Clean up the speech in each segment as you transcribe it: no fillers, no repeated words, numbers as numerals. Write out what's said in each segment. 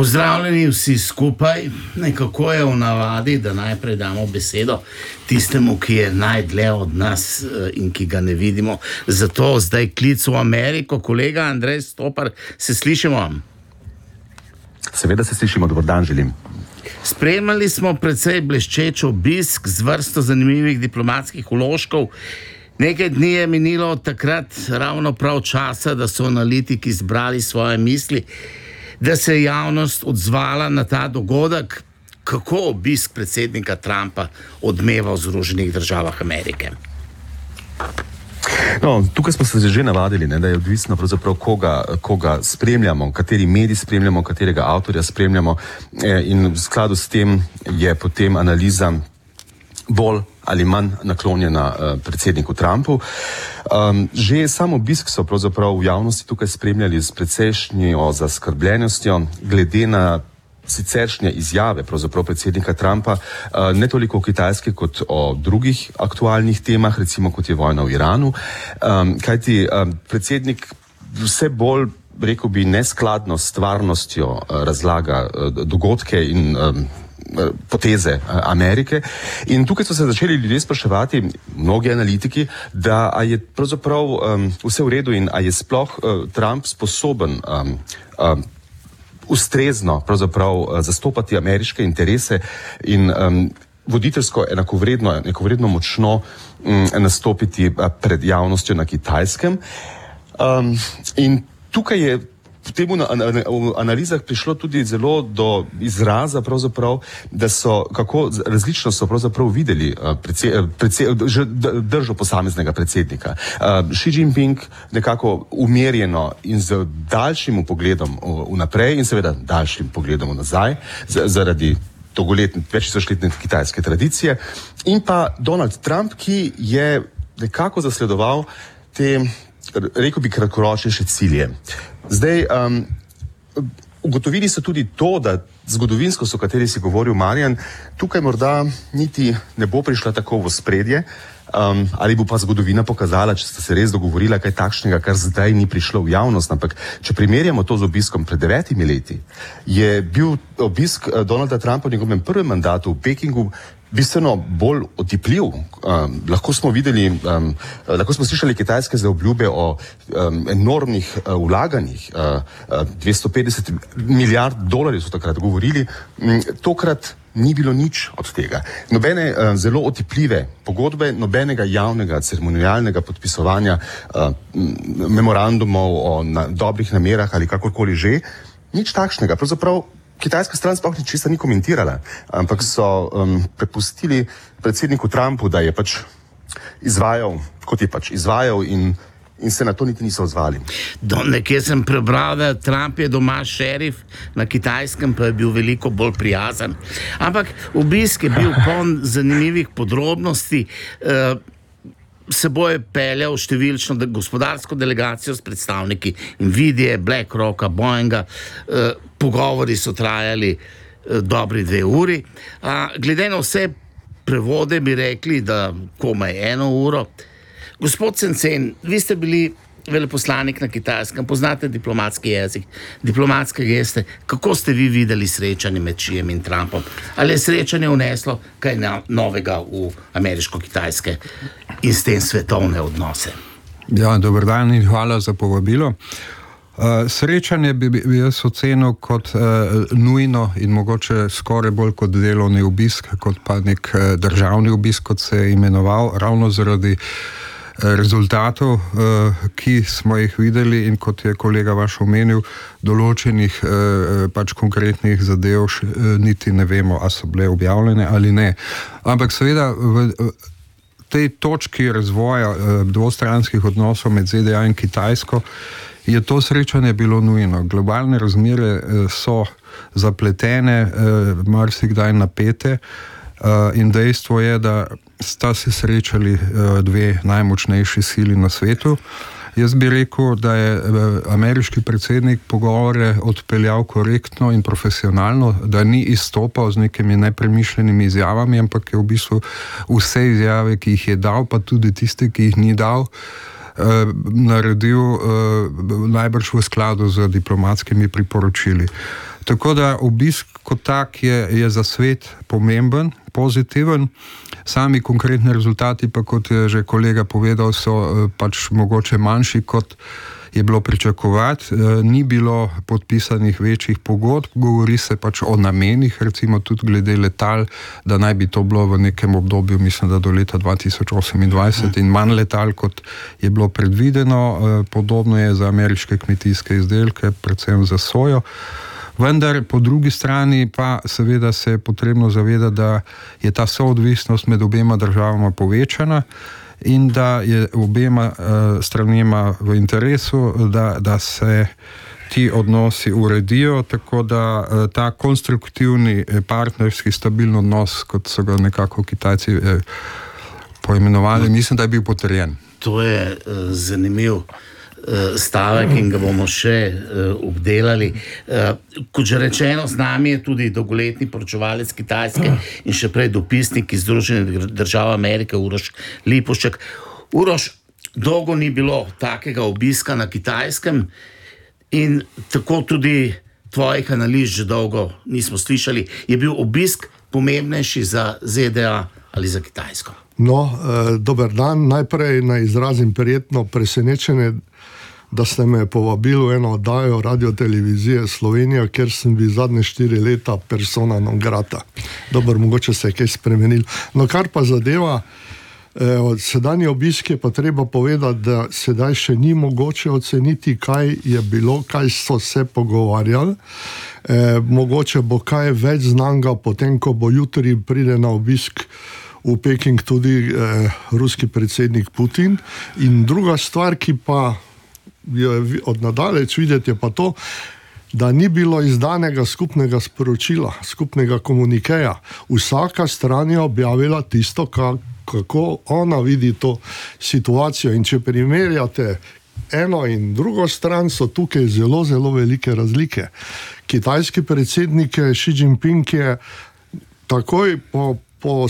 Pozdravljeni vsi skupaj. Nekako je v navadi, da najprej damo besedo tistemu, ki je najdlje od nas in ki ga ne vidimo. Zato zdaj klic v Ameriko. Kolega Andrej Stopar, se slišimo? Seveda se slišimo, dober dan želim. Spremljali smo precej bleščeč obisk z vrsto zanimivih diplomatskih vložkov. Nekaj dni je minilo od takrat ravno prav časa, da so analitiki zbrali svoje misli, da se je javnost odzvala na ta dogodek. Kako obisk predsednika Trumpa odmeva v Združenih državah Amerike? No, tukaj smo se že navadili, da je odvisno pravzaprav koga spremljamo, kateri medij spremljamo, katerega avtorja spremljamo, in v skladu s tem je potem analiza bolj ali manj naklonjena predsedniku Trumpu. Že sam obisk so pravzaprav v javnosti tukaj spremljali s precejšnjo zaskrbljenostjo glede na siceršnje izjave pravzaprav predsednika Trumpa, ne toliko o Kitajski kot o drugih aktualnih temah, recimo kot je vojna v Iranu, kajti predsednik vse bolj, rekel bi, neskladno s stvarnostjo razlaga dogodke in poteze Amerike. In tukaj so se začeli ljudje spraševati, mnogi analitiki, da je pravzaprav vse v redu in a je sploh Trump sposoben ustrezno pravzaprav zastopati ameriške interese in voditeljsko enakovredno močno nastopiti pred javnostjo na Kitajskem. In tukaj je potem v analizah prišlo tudi zelo do izraza pravzaprav, da so, kako različno so pravzaprav videli držo posameznega predsednika. Xi Jinping nekako umerjeno in z daljšim pogledom vnaprej in seveda daljšim pogledom nazaj, zaradi dolgoletne, večtisočletne kitajske tradicije, in pa Donald Trump, ki je nekako zasledoval te, rekel bi, kratkoročnejše cilje. Zdaj, ugotovili so tudi to, da zgodovinskost, o kateri si govoril Marjan, tukaj morda niti ne bo prišla tako v ospredje, ali bo pa zgodovina pokazala, če sta se res dogovorila kaj takšnega, kar zdaj ni prišlo v javnost. Ampak, če primerjamo to z obiskom pred 9 leti, je bil obisk Donalda Trumpa v njegovem prvem mandatu v Pekingu bistveno bolj otipljiv. Lahko smo videli, lahko smo slišali kitajske zaobljube o enormnih vlaganjih, 250 milijard dolarjev so takrat govorili, tokrat ni bilo nič od tega. Nobene zelo otipljive pogodbe, nobenega javnega ceremonialnega podpisovanja memorandumov o dobrih namerah ali kakorkoli že, nič takšnega. Pravzaprav kitajska stran sploh ničesar ni komentirala, ampak so prepustili predsedniku Trumpu, da je pač izvajal, kot je pač izvajal, in se na to niti niso odzvali. Nekje sem prebral, da Trump je doma šerif, na Kitajskem pa je bil veliko bolj prijazen. Ampak obisk je bil poln zanimivih podrobnosti. Seboj je peljal številčno gospodarsko delegacijo s predstavniki Nvidie, BlackRocka, Boeinga. Pogovori so trajali dobri 2 uri. Glede na vse prevode bi rekli, da komaj 1 uro. Gospod Cencen, vi ste bili veleposlanik na Kitajskem, poznate diplomatski jezik, diplomatske geste. Kako ste vi videli srečanje med Xijem in Trumpom? Ali je srečanje vneslo kaj novega v ameriško-kitajske in s tem svetovne odnose? Ja, dober dan in hvala za povabilo. Srečanje bi jaz ocenil kot nujno in mogoče skoraj bolj kot delovni obisk, kot pa nek državni obisk, kot se je imenoval, ravno zaradi rezultatov, ki smo jih videli, in kot je kolega vaš omenil, določenih pač konkretnih zadev niti ne vemo, a so bile objavljene ali ne. Ampak seveda v tej točki razvoja dvostranskih odnosov med ZDA in Kitajsko je to srečanje bilo nujno. Globalne razmere so zapletene, marsikdaj napete, in dejstvo je, da sta se srečali 2 najmočnejši sili na svetu. Jaz bi rekel, da je ameriški predsednik pogovore odpeljal korektno in profesionalno, da ni izstopal z nekimi nepremišljenimi izjavami, ampak je v bistvu vse izjave, ki jih je dal, pa tudi tiste, ki jih ni dal, naredil najbrž v skladu z diplomatskimi priporočili. Tako da obisk kot tak je za svet pomemben, pozitiven. Sami konkretni rezultati pa, kot je že kolega povedal, so pač mogoče manjši, kot je bilo pričakovati. Ni bilo podpisanih večjih pogodb, govori se pač o namenih, recimo tudi glede letal, da naj bi to bilo v nekem obdobju, mislim, da do leta 2028 in manj letal, kot je bilo predvideno. Podobno je za ameriške kmetijske izdelke, predvsem za sojo. Vendar po drugi strani pa seveda se je potrebno zavedati, da je ta soodvisnost med obema državama povečana in da je obema stranema v interesu, da se ti odnosi uredijo, tako da ta konstruktivni partnerski stabilni odnos, kot so ga nekako Kitajci poimenovali, mislim, da je bil potrjen. To je zanimiv stavek in ga bomo še obdelali. Kot že rečeno, z nami je tudi dolgoletni poročevalec Kitajske in še prej dopisnik iz Združenih držav Amerike, Uroš Lipušček. Uroš, dolgo ni bilo takega obiska na Kitajskem in tako tudi tvojih analiz že dolgo nismo slišali. Je bil obisk pomembnejši za ZDA ali za Kitajsko? No, dober dan. Najprej naj izrazim prijetno presenečenje, da ste me povabili v eno oddajo Radio-televizije Slovenija, kjer sem bil zadnje 4 leta persona non grata. Dober, mogoče se je kaj spremenil. No, kar pa zadeva od sedanji obisk, je pa treba povedati, da sedaj še ni mogoče oceniti, kaj je bilo, kaj so se pogovarjali. Mogoče bo kaj več znanga, potem ko bo jutri pride na obisk v Peking tudi ruski predsednik Putin. In druga stvar, ki pa je od nadaleč videti, je pa to, da ni bilo izdanega skupnega sporočila, skupnega komunikeja. Vsaka stran je objavila tisto, kako ona vidi to situacijo. In če primerjate eno in drugo stran, so tukaj zelo, zelo velike razlike. Kitajski predsednik Xi Jinping je takoj po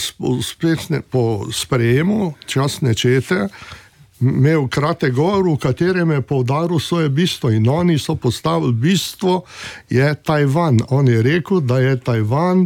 sprejemu častne čete imel kratek govor, v katerem je poudaril svoje bistvo, in oni so postavili bistvo je Tajvan. On je rekel, da je Tajvan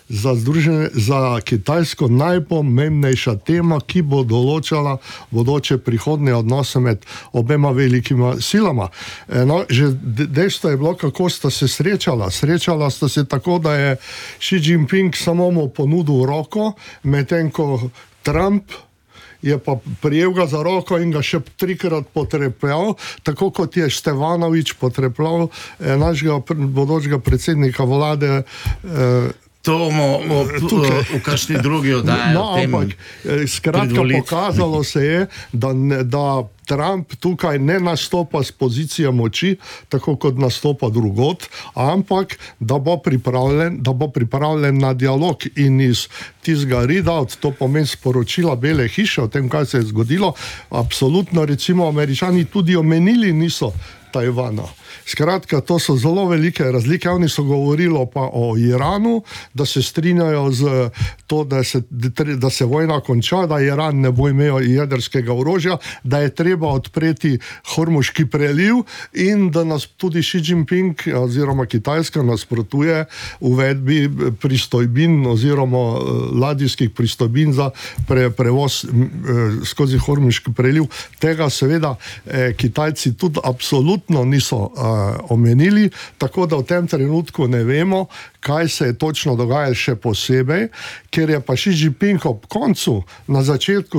za Kitajsko najpomembnejša tema, ki bo določala bodoče prihodne odnose med obema velikima silama. No, že dejstvo je bilo, kako sta se srečala. Srečala sta se tako, da je Xi Jinping samo mu ponudil roko, medtem ko Trump je pa prijel ga za roko in ga še 3-krat potrepljal, tako kot je Števanovič potrepljal našega bodočega predsednika vlade. To bomo v kakšni drugi oddaji. No, ampak skratka pokazalo se je, da Trump tukaj ne nastopa z pozicije moči, tako kot nastopa drugod, ampak da bo pripravljen na dialog. In iz tistega readout, to pomeni sporočila Bele hiše o tem, kaj se je zgodilo, absolutno recimo Američani tudi omenili niso Tajvana. Skratka, to so zelo velike razlike. Oni so govorili pa o Iranu, da se strinjajo z to, da se vojna konča, da Iran ne bo imel jedrskega orožja, da je treba odpreti Hormuški preliv in da nas tudi Xi Jinping oziroma Kitajska nasprotuje uvedbi pristojbin oziroma ladijskih pristojbin za prevoz skozi Hormuški preliv. Tega seveda Kitajci tudi absolutno niso omenili, tako da v tem trenutku ne vemo, kaj se je točno dogajalo, še posebej, ker je pa Xi Jinping ob koncu, na začetku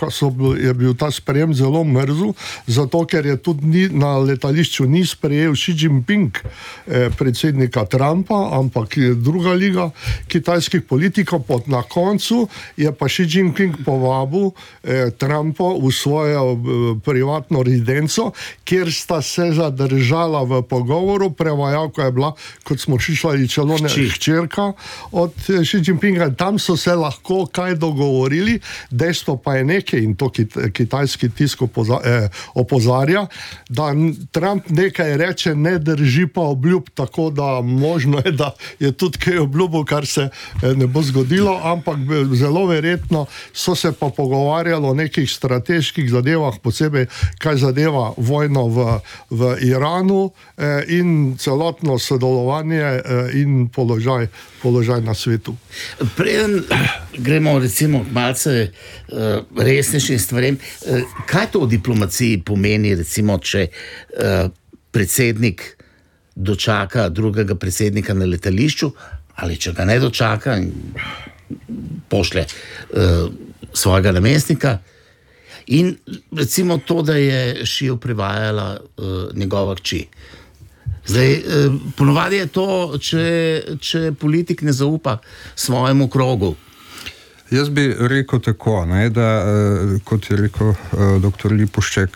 je bil ta sprejem zelo mrzel, zato ker je tudi na letališču ni sprejel Xi Jinping predsednika Trumpa, ampak druga liga kitajskih politikov. Na koncu je pa Xi Jinping povabil Trumpa v svojo privatno rezidenco, kjer sta se zadržala v pogovoru. Prevajalka je bila, kot smo slišali, celo hčerka od Xi Jinpinga. Tam so se lahko kaj dogovorili, dejstvo pa je nekaj, in to kitajski tisk opozarja, opozarja, da Trump nekaj reče, ne drži pa obljub, tako da možno je, da je tudi kaj obljubil, kar se ne bo zgodilo, ampak zelo verjetno so se pa pogovarjali o nekih strateških zadevah, posebej kaj zadeva vojno v Iranu in celotno sodelovanje in položaj na svetu. Preden gremo recimo malce resnejšim stvarem, kaj to v diplomaciji pomeni, recimo, če predsednik dočaka drugega predsednika na letališču, ali če ga ne dočaka in pošlje svojega namestnika, in recimo to, da je Šijo privajala njegova hči. Zdaj, ponovadi je to, če politik ne zaupa svojemu krogu. Jaz bi rekel tako, ne, da, kot je rekel dr. Lipušček,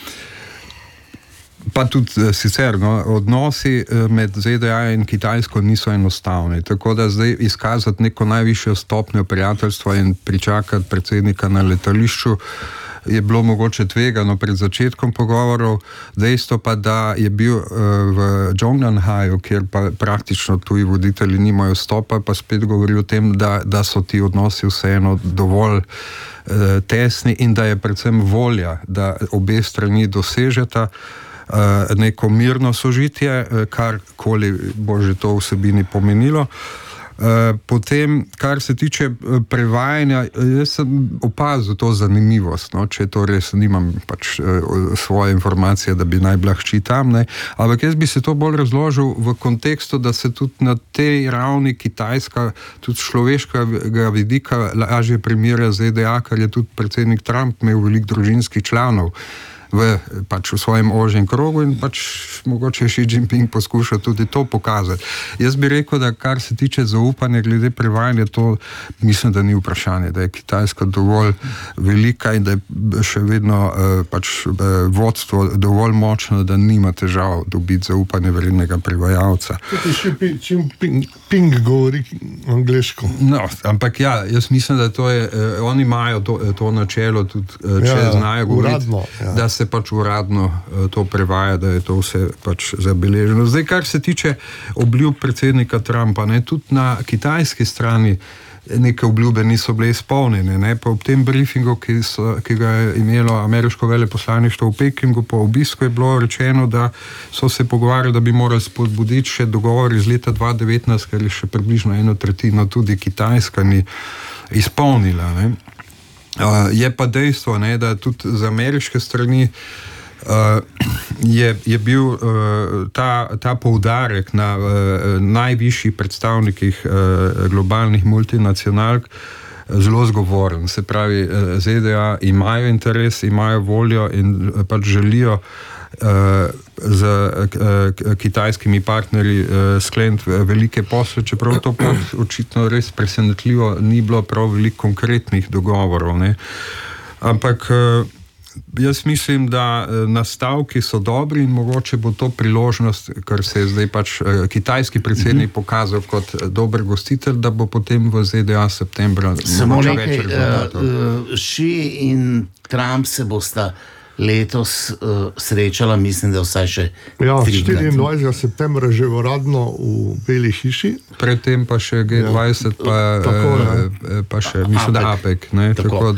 pa tudi sicer, no, odnosi med ZDA in Kitajsko niso enostavni, tako da zdaj izkazati neko najvišjo stopnjo prijateljstva in pričakati predsednika na letališču je bilo mogoče tvegano pred začetkom pogovorov, dejstvo pa, da je bil v Zhongnanhaju, kjer pa praktično tuji voditelji nimajo stopa, pa spet govori o tem, da so ti odnosi vseeno dovolj tesni in da je predvsem volja, da obe strani dosežeta neko mirno sožitje, karkoli bo že to vsebini pomenilo. Potem, kar se tiče prevajanja, jaz sem opazil to zanimivost, no, če to res nimam pač svoje informacije, da bi naj bila hči tam, ne, ampak jaz bi se to bolj razložil v kontekstu, da se tudi na tej ravni Kitajska, tudi človeškega vidika lažje primerja ZDA, ker je tudi predsednik Trump imel veliko družinskih članov v svojem ožjem krogu in pač mogoče Xi Jinping poskuša tudi to pokazati. Jaz bi rekel, da kar se tiče zaupanja glede prevajanja, to mislim, da ni vprašanje, da je Kitajska dovolj velika in da je še vedno vodstvo dovolj močno, da nima težav dobiti zaupanje vrednega prevajalca. Tudi Xi Jinping govori angleško. No, ampak ja, jaz mislim, da to je, oni imajo to načelo tudi, če znajo govoriti, uradno, da se pač uradno to prevaja, da je to vse pač zabeleženo. Zdaj, kar se tiče obljub predsednika Trumpa, ne, tudi na kitajski strani neke obljube niso bile izpolnjene, ne, pa ob tem briefingu, ki ga je imelo ameriško veleposlaništvo v Pekingu, po obisku je bilo rečeno, da so se pogovarjali, da bi morali spodbuditi še dogovor iz leta 2019, ker je še približno 1/3 tudi Kitajska ni izpolnila, ne. Je pa dejstvo, ne, da tudi z ameriške strani je bil ta poudarek na najvišjih predstavnikih globalnih multinacionalk zelo zgovoren. Se pravi, ZDA imajo interes, imajo voljo in pač želijo z kitajskimi partnerji skleniti velike posle, čeprav to očitno res presenetljivo ni bilo prav veliko konkretnih dogovorov, ne. Ampak jaz mislim, da nastavki so dobri in mogoče bo to priložnost, ker se je zdaj pač kitajski predsednik pokazal kot dober gostitelj, da bo potem v ZDA septembra samo nekaj, Xi in Trump se bosta letos srečala, mislim, da vsaj še 24. septembra že uradno v Beli hiši. Predtem pa še G20, pa še, mislim, da APEC. Ne? Tako.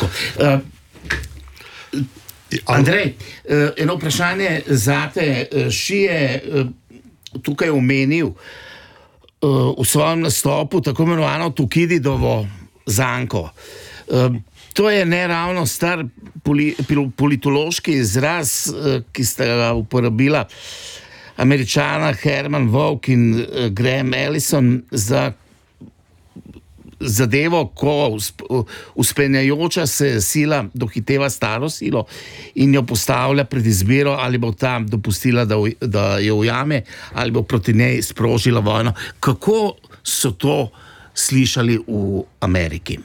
Andrej, eno vprašanje zate. Xi je tukaj omenil v svojem nastopu tako imenovano Tukididovo zanko. To je neravno star politološki izraz, ki sta ga uporabila Američana Herman Wouk in Graham Allison za zadevo, ko vzpenjajoča se sila dohiteva staro silo in jo postavlja pred izbiro, ali bo tam dopustila, da jo ujame, ali bo proti njej sprožila vojno. Kako so to slišali v Ameriki?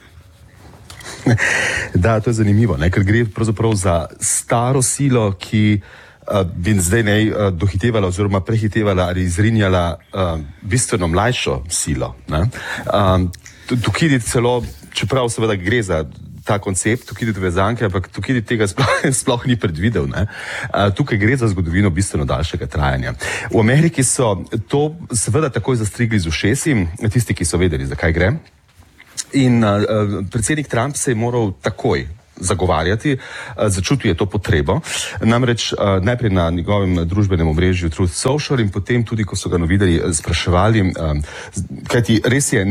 Da, to je zanimivo, ne? Ker gre pravzaprav za staro silo, ki bi zdaj dohitevala oziroma prehitevala ali izrinjala bistveno mlajšo silo. Tukidid celo, čeprav seveda gre za ta koncept Tukididove zanke, ampak Tukidid tega sploh ni predvidel. Ne? Tukaj gre za zgodovino bistveno daljšega trajanja. V Ameriki so to seveda takoj zastrigli z ušesi, tisti, ki so vedeli, zakaj gre. In predsednik Trump se je moral takoj zagovarjati, začutil je to potrebo. Namreč najprej na njegovem družbenem omrežju Truth Social in potem tudi, ko so ga novinarji spraševali, kajti res je,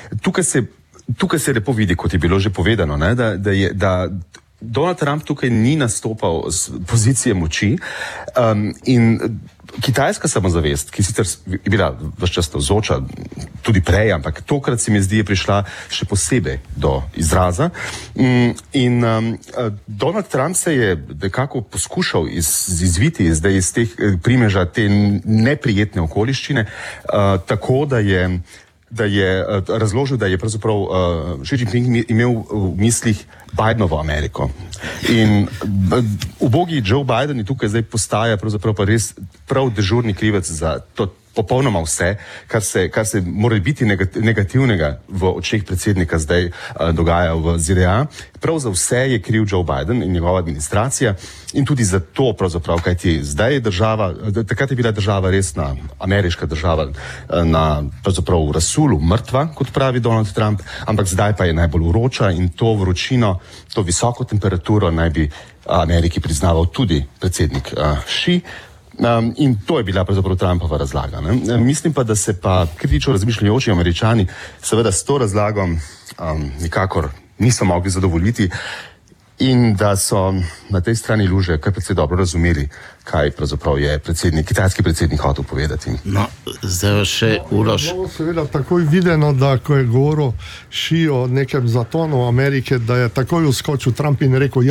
tukaj se lepo vidi, kot je bilo že povedano, ne, da Donald Trump tukaj ni nastopal z pozicije moči in kitajska samozavest, ki sicer je bila ves čas navzoča tudi prej, ampak tokrat se mi zdi, je prišla še posebej do izraza. In Donald Trump se je nekako poskušal izviti zdaj iz teh primeža te neprijetne okoliščine, tako da je razložil, da je pravzaprav Xi Jinping imel v mislih Bidenovo Ameriko. In ubogi Joe Biden je tukaj zdaj postaja pravzaprav pa res prav dežurni krivec za to popolnoma vse, kar se mora biti negativnega v očeh predsednika zdaj dogaja v ZDA. Prav za vse je kriv Joe Biden in njegova administracija in tudi za to pravzaprav, kajti zdaj je država, takrat je bila država resna, ameriška država na pravzaprav v rasulu mrtva, kot pravi Donald Trump, ampak zdaj pa je najbolj vroča in to vročino, to visoko temperaturo naj bi Ameriki priznaval tudi predsednik Xi. In to je bila pravzaprav Trumpova razlaga. Ne? Mislim pa, da se pa kritično razmišljajoči Američani seveda s to razlago nikakor niso mogli zadovoljiti in da so na tej strani luže kar precej dobro razumeli, kaj pravzaprav je kitajski predsednik hotel povedati. No, zdaj še Uroš. Seveda takoj videno, da ko je govoril Xi o nekem zatonu Amerike, da je takoj uskočil Trump in rekel,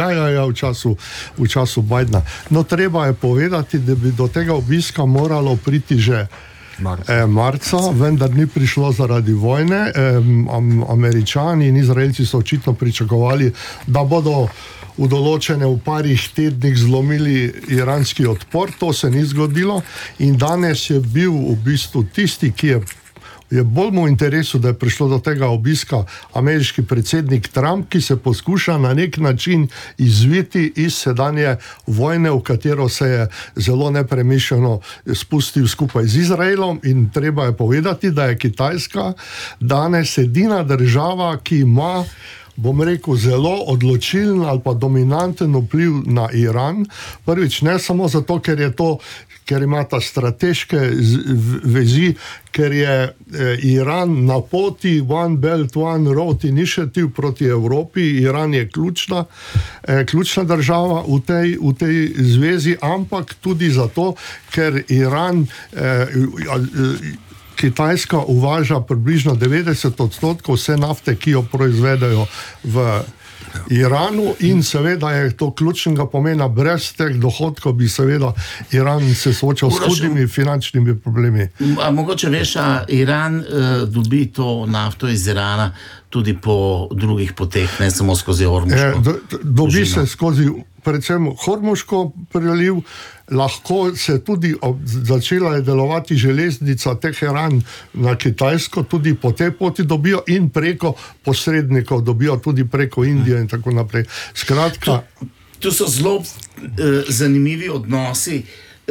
v času Bidena. No, treba je povedati, da bi do tega obiska moralo priti že marca, vendar ni prišlo zaradi vojne. Američani in Izraelci so očitno pričakovali, da bodo v parih tednih zlomili iranski odpor. To se ni zgodilo in danes je bil v bistvu tisti, ki je bolj mu interesu, da je prišlo do tega obiska ameriški predsednik Trump, ki se poskuša na nek način izviti iz sedanje vojne, v katero se je zelo nepremišljeno spustil skupaj z Izraelom in treba je povedati, da je Kitajska danes edina država, ki ima, bom rekel, zelo odločilen ali pa dominanten vpliv na Iran. Prvič, ne samo zato, ker ima ta strateške vezi, ker je Iran na poti One Belt, One Road initiative proti Evropi. Iran je ključna država v tej zvezi, ampak tudi zato, ker Iran Kitajska uvaža približno 90% vse nafte, ki jo proizvedajo v Iranu in seveda je to ključnega pomena. Brez teh dohodkov bi seveda Iran se soočal s hudimi finančnimi problemi. A mogoče veš, Iran dobi to nafto iz Irana tudi po drugih poteh, ne samo skozi Hormuško. Dobi se skozi predvsem Hormuško preliv, lahko se tudi začela je delovati železnica Teheran na Kitajsko, tudi po tej poti dobijo in preko posrednikov dobijo tudi preko Indije in tako naprej. Skratka, tu so zelo zanimivi odnosi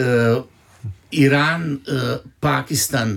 Iran, Pakistan,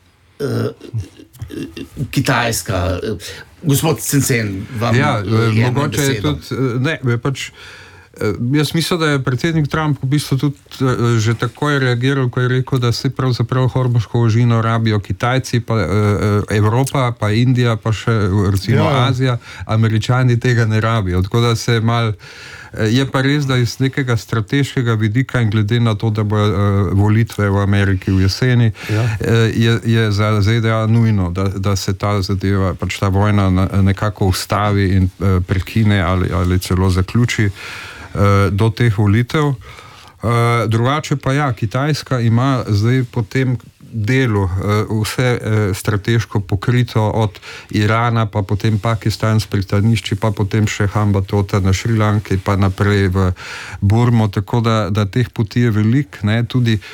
Kitajska. Gospod Cencen, vam mogoče je tudi, jaz mislim, da je predsednik Trump v bistvu tudi že takoj reagiral, ko je rekel, da se pravzaprav hormuško ožino rabijo Kitajci, pa Evropa, pa Indija, pa še recimo Azija, Američani tega ne rabijo. Tako da se je pa res, da iz nekega strateškega vidika in glede na to, da bo volitve v Ameriki v jeseni, je za ZDA nujno, da se ta zadeva, pač ta vojna nekako ustavi in prekine ali celo zaključi do teh volitev. Drugače pa Kitajska ima zdaj po tem delu vse strateško pokrito od Irana, pa potem Pakistan s pristanišči, pa potem še Hambantota na Šrilanki, pa naprej v Burmo, tako da teh poti je veliko, ne, tudi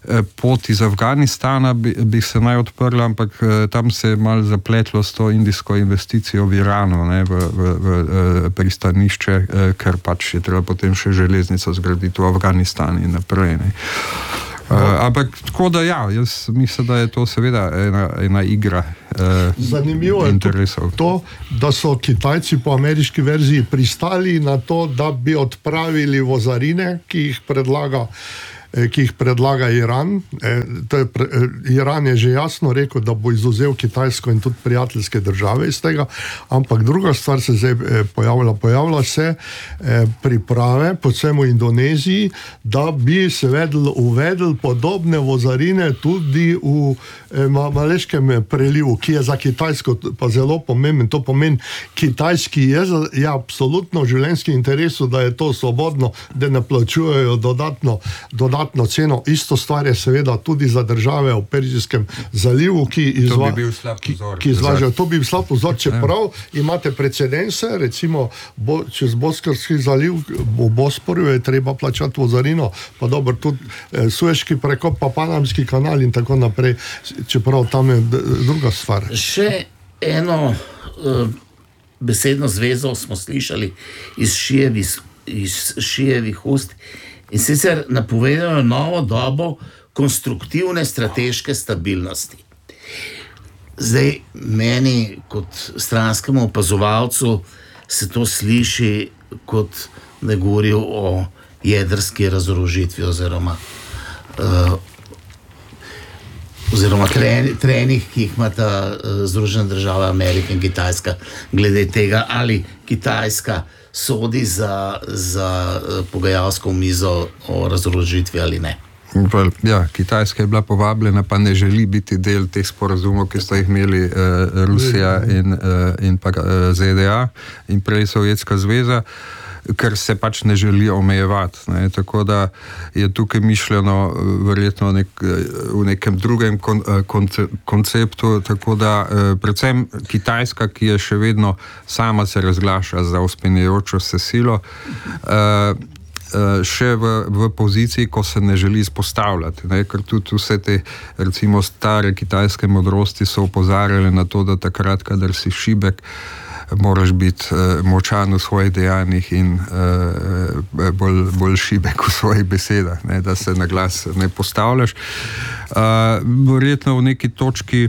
pot iz Afganistana bi se naj odprla, ampak tam se je malo zapletlo s to indijsko investicijo v Iranu, ne, v pristanišče, ker pač je treba potem še železnico zgraditi v Afganistanu in naprej. Ne. Ampak tako da jaz mislim, da je to seveda ena igra Zanimivo interesov. Je to, da so Kitajci po ameriški verziji pristali na to, da bi odpravili vozarine, ki jih predlaga Iran. Iran je že jasno rekel, da bo izvzel Kitajsko in tudi prijateljske države iz tega, ampak druga stvar se zdaj pojavlja se priprave, predvsem v Indoneziji, da bi se uvedli podobne vozarine tudi v Maleškem prelivu, ki je za Kitajsko pa zelo pomemben. To pomeni, Kitajski je absolutno v življenjskem interesu, da je to svobodno, da ne plačujejo dodatno ceno. Isto stvar je seveda tudi za države v Perzijskem zalivu, ki izvažajo. To bi bil slab vzor, čeprav imate precedense, recimo čez Bosforski zaliv, v Bosporju je treba plačati vozarino, pa dobro, tudi Sueški prekop, pa Panamski kanal in tako naprej, čeprav tam je druga stvar. Še eno besedno zvezo smo slišali iz Šijevih ust, in sicer napovedajo novo dobo konstruktivne strateške stabilnosti. Zdaj, meni kot stranskemu opazovalcu se to sliši, kot ne govorijo o jedrski razorožitvi oziroma trenih, ki jih imata Združene države Amerike in Kitajska, glede tega, ali Kitajska sodi za pogajalsko mizo o razorožitvi ali ne. Kitajska je bila povabljena, pa ne želi biti del teh sporazumov, ki sta jih imeli Rusija in pa ZDA in prej Sovjetska zveza, ker se pač ne želi omejevati. Ne. Tako da je tukaj mišljeno verjetno v nekem drugem konceptu, tako da predvsem Kitajska, ki je še vedno sama se razglaša za vzpenjajočo se silo, še v poziciji, ko se ne želi izpostavljati, ne? Ker tudi vse te, recimo, stare kitajske modrosti so opozarjale na to, da takrat, kadar si šibek, moraš biti močan v svojih dejanjih in bolj šibek v svojih besedah, ne? Da se na glas ne postavljaš. Verjetno v neki točki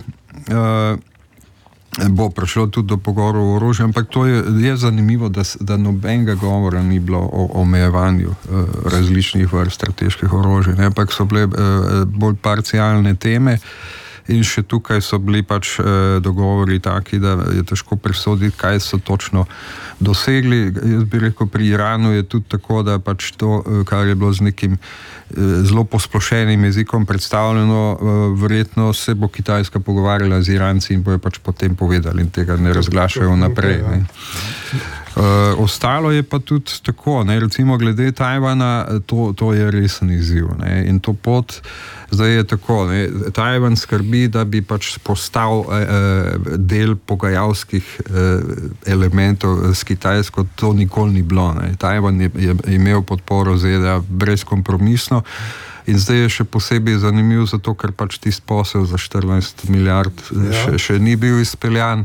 bo prišlo tudi do pogovorov o orožju, ampak to je zanimivo, da nobenega govora ni bilo o omejevanju različnih vrst strateških orožij, ne? Ampak so bile bolj parcialne teme in še tukaj so bili pač dogovori taki, da je težko presoditi, kaj so točno dosegli. Jaz bi rekel, pri Iranu je tudi tako, da pač to, kar je bilo z nekim zelo posplošenim jezikom predstavljeno, verjetno se bo Kitajska pogovarjala z Iranci in bojo pač potem povedali in tega ne razglašajo naprej. Ne. Ostalo je pa tudi tako, ne, recimo glede Tajvana, to je resen izziv, ne, in to pot zdaj je tako, ne, Tajvan skrbi, da bi pač postal del pogajalskih elementov s Kitajsko, to nikoli ni bilo, ne. Tajvan je imel podporo ZDA brezkompromisno in zdaj je še posebej zanimiv zato, ker pač tisti posel za 14 milijard še ni bil izpeljan.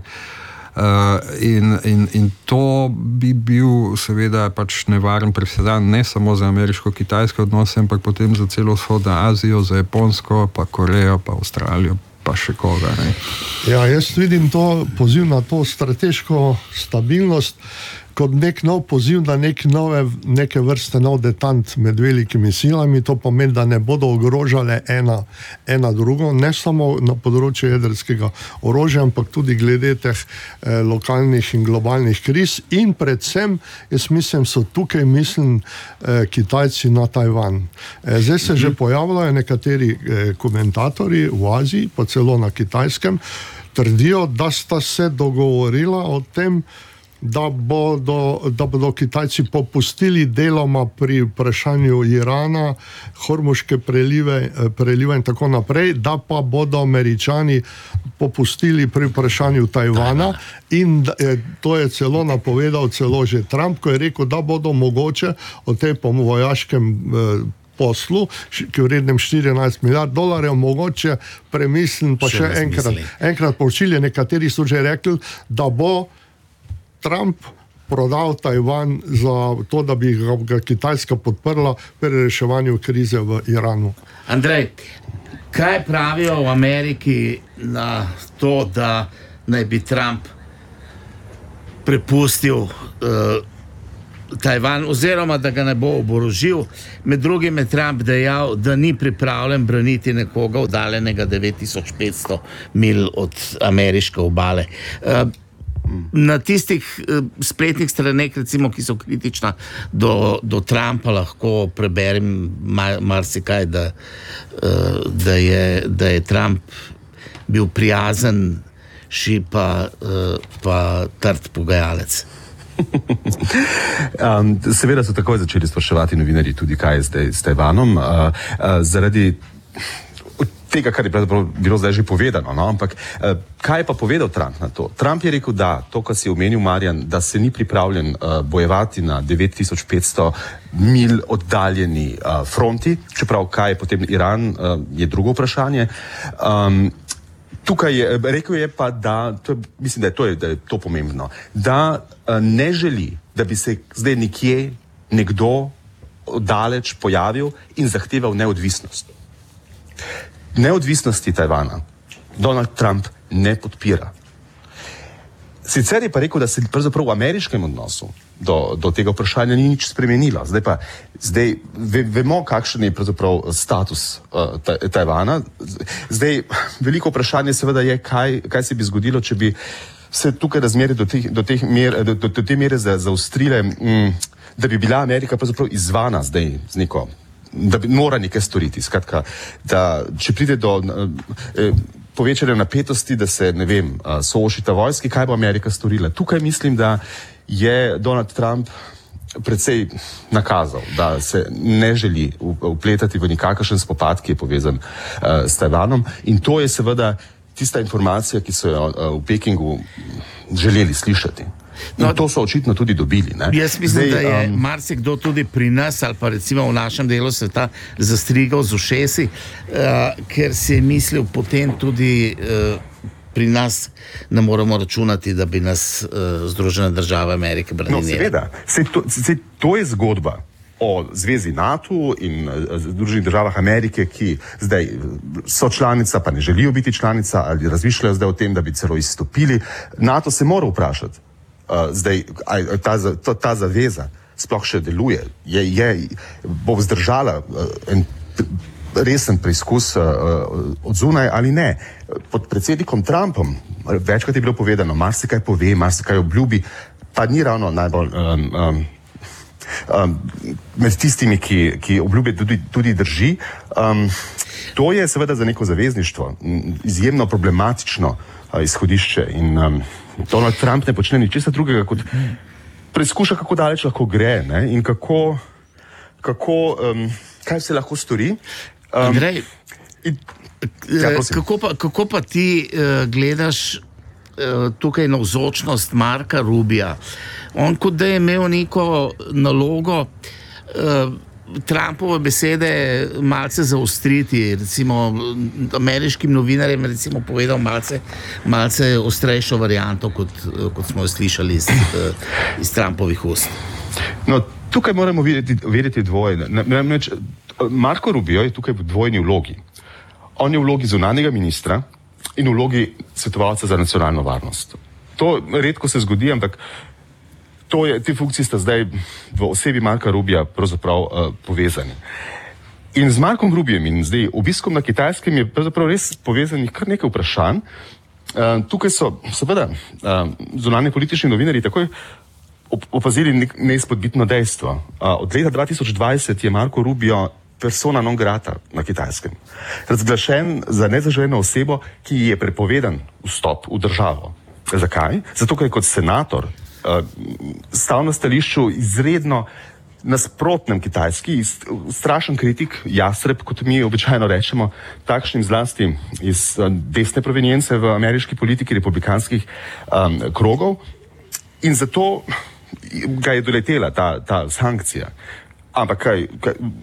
In to bi bil seveda pač nevaren presedan ne samo za ameriško-kitajske odnose, ampak potem za celo vzhodno Azijo, za Japonsko, pa Korejo, pa Avstralijo, pa še koga. Ne? Ja, jaz vidim to poziv na to strateško stabilnost kot nek nov poziv na neke vrste nov detant med velikimi silami. To pomeni, da ne bodo ogrožale ena drugo, ne samo na področju jedrskega orožja, ampak tudi glede teh lokalnih in globalnih kriz in predvsem, jaz mislim, so tukaj Kitajci na Tajvan. Zdaj se že pojavljajo nekateri komentatorji v Aziji, pa celo na Kitajskem, trdijo, da sta se dogovorila o tem, da bodo Kitajci popustili deloma pri vprašanju Irana, Hormuške prelive in tako naprej, da pa bodo Američani popustili pri vprašanju Tajvana in to je celo napovedal celo že Trump, ko je rekel, da bodo mogoče o tej vojaškem poslu, ki je vrednem 14 milijard dolarjev, mogoče premislim, pa še enkrat poročili, nekateri so že rekli, da bo Trump prodal Tajvan za to, da bi ga Kitajska podprla pri reševanju krize v Iranu. Andrej, kaj pravijo v Ameriki na to, da naj bi Trump prepustil Tajvan, oziroma da ga ne bo oborožil? Med drugim je Trump dejal, da ni pripravljen braniti nekoga oddaljenega 9500 milj od ameriške obale. Na tistih spletnih straneh, recimo, ki so kritična do Trumpa, lahko preberem marsikaj, da je Trump bil prijazen, pa trd pogajalec. Seveda so takoj začeli spraševati novinarji tudi, kaj je zdaj s Tajvanom. Zaradi tega, kar je bilo zdaj že povedano, no? Ampak kaj je pa povedal Trump na to? Trump je rekel, da to, kar si omenil, Marjan, da se ni pripravljen bojevati na 9500 milj oddaljeni fronti, čeprav kaj je potem Iran, je drugo vprašanje. Tukaj je, rekel je pa, da, mislim, da je to pomembno, da ne želi, da bi se zdaj nekje nekdo daleč pojavil in zahteval neodvisnost. Neodvisnosti Tajvana Donald Trump ne podpira. Sicer je pa rekel, da se pravzaprav v ameriškem odnosu do tega vprašanja ni nič spremenilo. Zdaj vemo, kakšen je pravzaprav status Tajvana. Zdaj, veliko vprašanje seveda je, kaj se bi zgodilo, če bi se tukaj razmere do te mere zaostrile, da bi bila Amerika pravzaprav izvana zdaj z neko, da bi mora nekaj storiti. Skratka, da če pride do povečanja napetosti, da se, ne vem, soočita vojski, kaj bo Amerika storila. Tukaj mislim, da je Donald Trump precej nakazal, da se ne želi vpletati v nikakršen spopad, ki je povezan s Tajvanom. In to je seveda tista informacija, ki so jo v Pekingu želeli slišati. In to so očitno tudi dobili. Ne? Jaz mislim, da je marsikdo tudi pri nas ali pa recimo v našem delu sveta zastrigal z ušesi, ker si je mislil potem tudi pri nas ne moremo računati, da bi nas Združene države Amerike branili. No, seveda. To je zgodba o zvezi NATO in Združenih državah Amerike, ki zdaj so članica, pa ne želijo biti članica, ali razmišljajo zdaj o tem, da bi celo izstopili. NATO se mora vprašati, zdaj, ta zaveza sploh še deluje, bo vzdržala en resen preizkus od zunaj ali ne. Pod predsednikom Trumpom večkrat je bilo povedano, marsikaj pove, marsikaj obljubi, pa ni ravno najbolj med tistimi, ki obljube tudi drži. To je seveda za neko zavezništvo izjemno problematično izhodišče in Donald Trump ne počne ničesar drugega, kot preizkuša, kako daleč lahko gre, ne? In kaj se lahko stori. Andrej, kako pa ti gledaš tukaj navzočnost Marka Rubija? On kot da je imel neko nalogo Trumpove besede malce zaostriti, recimo ameriškim novinarjem recimo povedal malce ostrejšo varianto, kot smo jo slišali iz Trumpovih ust. No, tukaj moramo vedeti dvoje. Marko Rubio je tukaj v dvojni vlogi. On je v vlogi zunanjega ministra in v vlogi svetovalca za nacionalno varnost. To redko se zgodi, ampak te funkcije sta zdaj v osebi Marka Rubija pravzaprav povezani. In z Markom Rubijem in zdaj obiskom na Kitajskem je pravzaprav res povezanih kar nekaj vprašanj. Tukaj so seveda zunanji politični novinarji takoj opazili neizpodbitno dejstvo. Od leta 2020 je Marko Rubio persona non grata na Kitajskem. Razglašen za nezaželeno osebo, ki je prepovedan vstop v državo. Zakaj? Zato, ker je kot senator stal na stališču izredno nasprotnem Kitajski, strašen kritik, jastreb, kot mi običajno rečemo, takšnim zlasti iz desne provenience v ameriški politiki republikanskih krogov. In zato ga je doletela ta sankcija. Ampak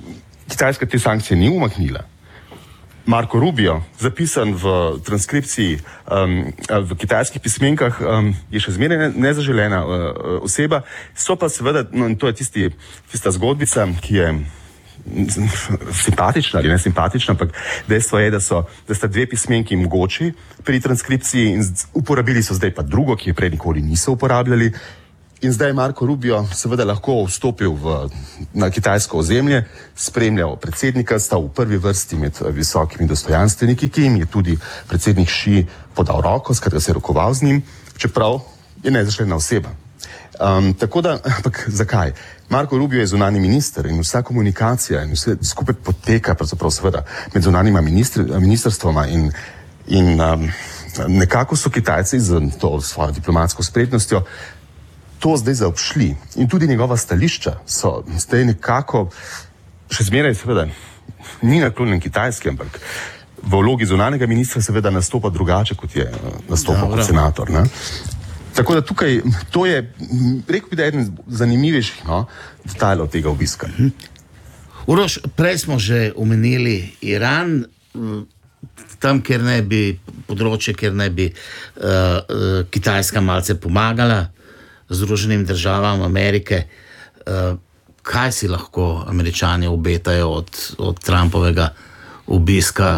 Kitajska te sankcije ni umaknila. Marko Rubio, zapisan v transkripciji v kitajskih pismenkah, je še zmeraj nezaželena oseba. So pa seveda, no in to je tista zgodbica, ki je simpatična ali ne simpatična, ampak dejstvo je, da sta dve pismenki mogoči pri transkripciji in uporabili so zdaj pa drugo, ki je prej nikoli niso uporabljali. In zdaj Marko Rubio seveda lahko vstopil na kitajsko ozemlje, spremljal predsednika, stal v prvi vrsti med visokimi dostojanstveniki, ki jim je tudi predsednik Xi podal roko, s katero se je rokoval z njim, čeprav je nezaželena oseba. Tako da, ampak zakaj? Marko Rubio je zunanji minister in vsa komunikacija in vse skupaj poteka pravzaprav seveda med zunanjima ministrstvoma in nekako so Kitajci z to svojo diplomatsko spretnostjo to zdaj zaobšli in tudi njegova stališča so zdaj nekako še zmeraj seveda ni naklonjen Kitajski, ampak v vlogi zunanjega ministra seveda nastopa drugače, kot je nastopal kot senator. Ne? Tako da tukaj, to je, rekel bi, da je eden zanimivejših detajlov tega obiska. Uroš, prej smo že omenili Iran, tam, kjer naj bi področje, kjer naj bi Kitajska malce pomagala Združenim državam Amerike. Kaj si lahko Američani obetajo od Trumpovega obiska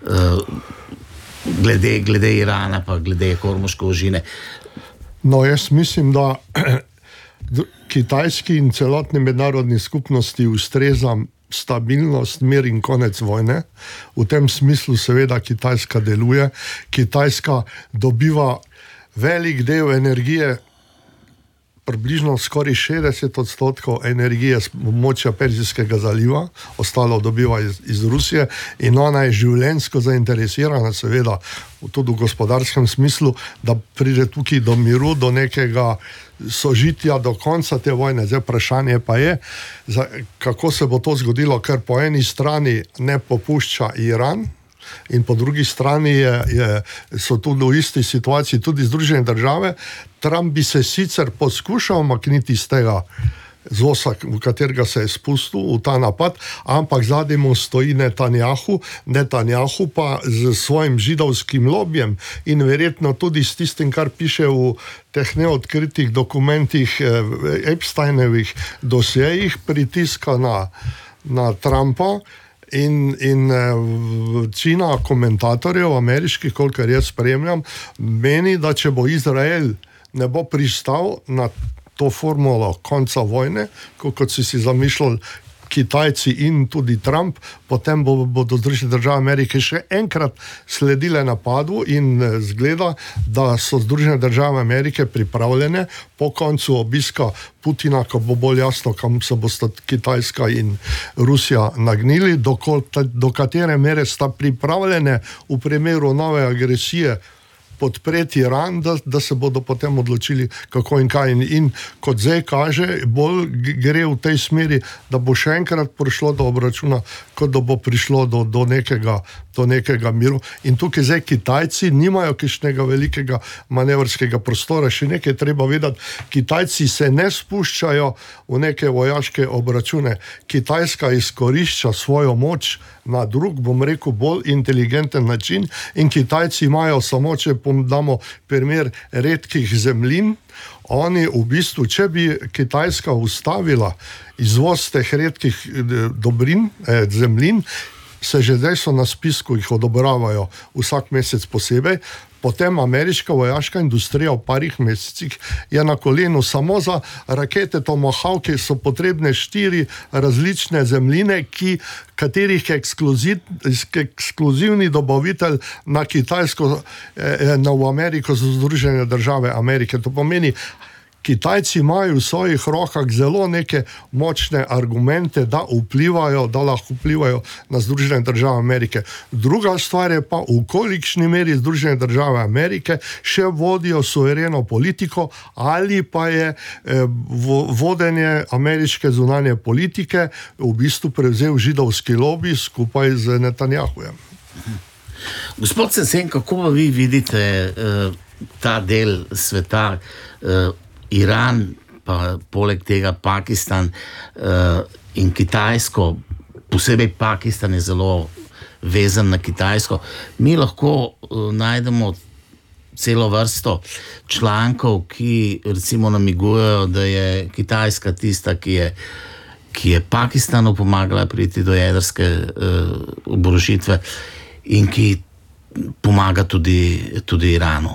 glede Irana pa glede Hormuške ožine? No, jaz mislim, da Kitajski in celotni mednarodni skupnosti ustreza stabilnost, mir in konec vojne. V tem smislu seveda Kitajska deluje. Kitajska dobiva velik del energije, približno skoraj 60% energije z območja Perzijskega zaliva, ostalo dobiva iz Rusije in ona je življenjsko zainteresirana, seveda tudi v gospodarskem smislu, da pride tukaj do miru, do nekega sožitja, do konca te vojne. Zdaj vprašanje pa je, kako se bo to zgodilo, ker po eni strani ne popušča Iran, in po drugi strani so tudi v isti situaciji tudi Združene države. Trump bi se sicer poskušal makniti iz tega zosa, v katerega se je spustil v ta napad, ampak zadnji mu stoji Netanjahu pa z svojim židovskim lobijem in verjetno tudi s tistim, kar piše v teh neodkritih dokumentih Epsteinovih dosjejih, pritiska na Trumpa. In večina komentatorjev ameriških, kolikor jaz spremljam, meni, da če bo Izrael ne bo pristal na to formulo konca vojne, kot si zamišljali Kitajci in tudi Trump, potem bodo Združene države Amerike še enkrat sledile napadu in zgleda, da so Združene države Amerike pripravljene po koncu obiska Putina, ko bo bolj jasno, kam se bosta Kitajska in Rusija nagnili, do katere mere sta pripravljene v primeru nove agresije podpreti Iran, da se bodo potem odločili, kako in kaj. In kot zdaj kaže, bolj gre v tej smeri, da bo še enkrat prišlo do obračuna, kot da bo prišlo do nekega miru. In tukaj zdaj Kitajci nimajo kakšnega velikega manevrskega prostora. Še nekaj treba vedeti, Kitajci se ne spuščajo v neke vojaške obračune. Kitajska izkorišča svojo moč na drug, bom rekel, bolj inteligenten način in Kitajci imajo samo, če damo primer redkih zemljin, oni v bistvu, če bi Kitajska ustavila izvoz teh redkih dobrin, zemljin, se že zdaj so na spisku, jih odobravajo vsak mesec posebej, potem ameriška vojaška industrija v parih mesecih je na kolenu. Samo za rakete Tomahawk so potrebne 4 različne zemljine, katerih ekskluzivni dobavitelj na Kitajsko, v Ameriko so Združene države Amerike. To pomeni, Kitajci imajo v svojih rokah zelo neke močne argumente, da lahko vplivajo na Združene države Amerike. Druga stvar je pa, v kolikšni meri Združene države Amerike še vodijo suvereno politiko ali pa je vodenje ameriške zunanje politike v bistvu prevzel židovski lobi skupaj z Netanjahujem. Gospod Sensen, kako pa vi vidite ta del sveta, Iran, pa poleg tega Pakistan in Kitajsko, posebej Pakistan je zelo vezan na Kitajsko. Mi lahko najdemo celo vrsto člankov, ki recimo namigujejo, da je Kitajska tista, ki je Pakistanu pomagala priti do jedrske oborožitve in ki pomaga tudi Iranu.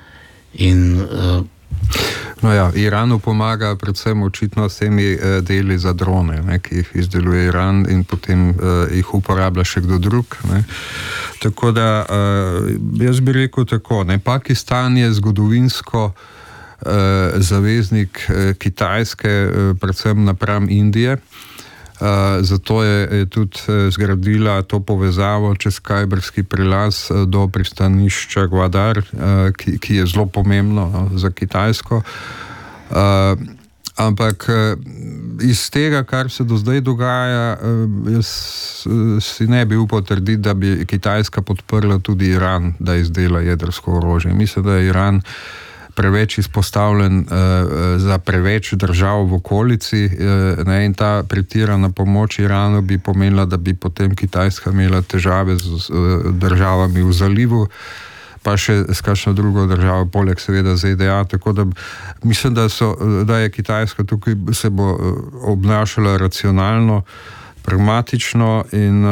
Iranu pomaga predvsem očitno s temi deli za drone, ne, ki jih izdeluje Iran in potem jih uporablja še kdo drug. Ne. Tako da jaz bi rekel tako, ne, Pakistan je zgodovinsko zaveznik Kitajske, predvsem napram Indije. Zato je tudi zgradila to povezavo čez Kajberski prelaz do pristanišča Gwadar, ki je zelo pomembno za Kitajsko. Ampak iz tega, kar se do zdaj dogaja, jaz si ne bi upal trditi, da bi Kitajska podprla tudi Iran, da izdela jedrsko orožje. Mislim, da je Iran preveč izpostavljen za preveč držav v okolici, ne, in ta pretirana pomoč Iranu bi pomenila, da bi potem Kitajska imela težave z državami v zalivu, pa še s kakšno drugo državo, poleg seveda ZDA, tako da mislim, da je Kitajska tukaj se bo obnašala racionalno, pragmatično in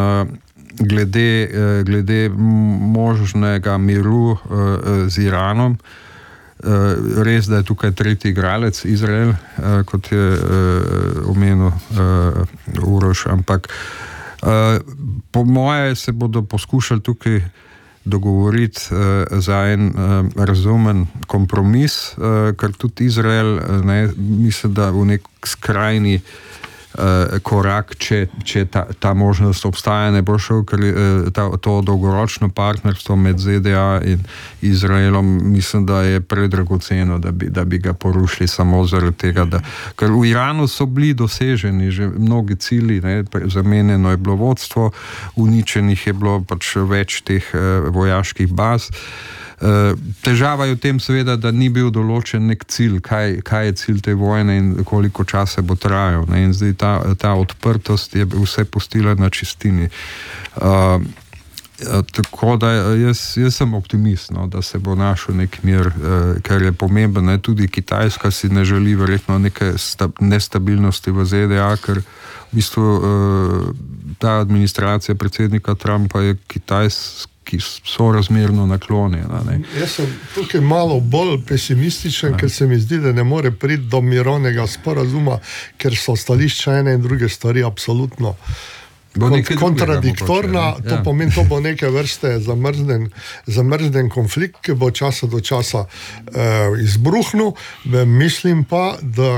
glede možnega miru z Iranom. Res, da je tukaj tretji igralec, Izrael, kot je omenil Uroš, ampak po moje se bodo poskušali tukaj dogovoriti za en razumen kompromis, ker tudi Izrael, ne, mislim, da v nek skrajni korak, če ta možnost obstaja, ne bo šel, ker to dolgoročno partnerstvo med ZDA in Izraelom, mislim, da je predragoceno, da bi ga porušili samo zaradi tega, ker v Iranu so bili doseženi že mnogi cilji, ne, zamenjeno je bilo vodstvo, uničenih je bilo pač več teh vojaških baz. Težava je v tem seveda, da ni bil določen nek cilj, kaj je cilj te vojne in koliko časa bo trajal. Ne? In zdaj ta odprtost je vse pustila na čistini. Tako da jaz sem optimist, no, da se bo našel nek mir, ker je pomemben. Ne? Tudi Kitajska si ne želi verjetno neke nestabilnosti v ZDA, ker v bistvu ta administracija predsednika Trumpa je Kitajska, ki so razmerno naklonjena. Jaz sem tukaj malo bolj pesimističen, ker se mi zdi, da ne more priti do mirovnega sporazuma, ker so stališča ene in druge stvari absolutno kontradiktorna. To pomeni, to bo neke vrste zamrznen konflikt, ki bo časa do časa izbruhnil. Mislim pa,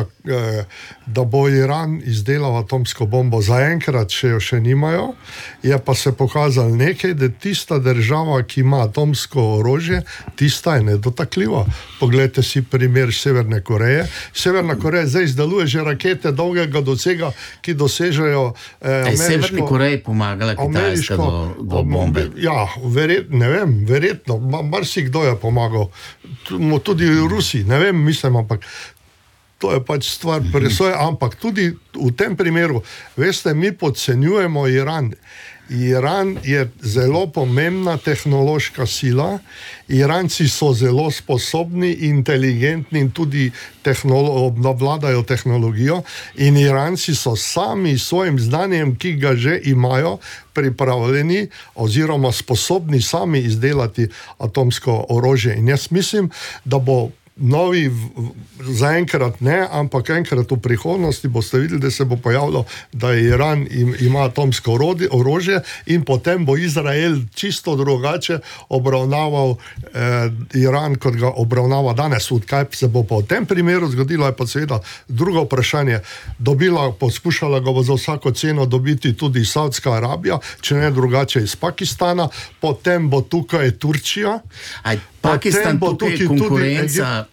da bo Iran izdelal atomsko bombo. Zaenkrat še nimajo, je pa se pokazalo nekaj, da tista država, ki ima atomsko orožje, tista je nedotakljiva. Poglejte si primer Severne Koreje. Severna Koreja zdaj izdeluje že rakete dolgega dosega, ki dosežejo Severni Koreji pomagala Kitajska do bombe. Ja, ne vem, verjetno, marsikdo je pomagal. Tudi Rusi, ne vem, mislim, ampak to je pač stvar presoje, ampak tudi v tem primeru, veste, mi podcenjujemo Iran. Iran je zelo pomembna tehnološka sila, Iranci so zelo sposobni, inteligentni in tudi obvladajo tehnologijo in Iranci so sami svojim znanjem, ki ga že imajo, pripravljeni oziroma sposobni sami izdelati atomsko orožje. In jaz mislim, da bo novi, zaenkrat ne, ampak enkrat v prihodnosti boste videli, da se bo pojavilo, da Iran ima atomsko orožje in potem bo Izrael čisto drugače obravnaval Iran, kot ga obravnava danes. Kaj se bo pa v tem primeru zgodilo, je pa seveda drugo vprašanje. Poskušala ga bo za vsako ceno dobiti tudi Saudska Arabija, če ne drugače iz Pakistana, potem bo tukaj Turčija. Pakistan bo tukaj konkurenca